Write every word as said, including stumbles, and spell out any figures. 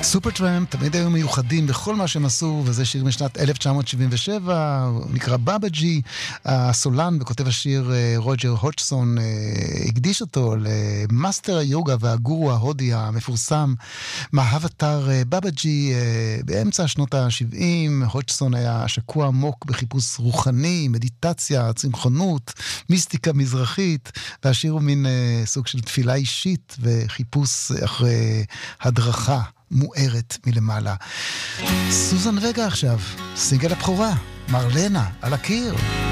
סופרטראמפ תמיד היו מיוחדים בכל מה שהם עשו, וזה שיר משנת אלף תשע מאות שבעים ושבע, הוא נקרא בבא ג'י. הסולן וכותב השיר רוג'ר הודג'סון הקדיש אותו למאסטר היוגה והגורו ההודי המפורסם מהאבטר בבא ג'י. באמצע שנות ה-שבעים הודג'סון היה שקוע עמוק בחיפוש רוחני, מדיטציה, צמחונות, מיסטיקה מזרחית, והשיר הוא מין סוג של תפילה אישית וחיפוש אחרי הדרכה מוארת מלמעלה. סוזן וגה עכשיו, סינגל הבכורה, מרלנה, על הקיר.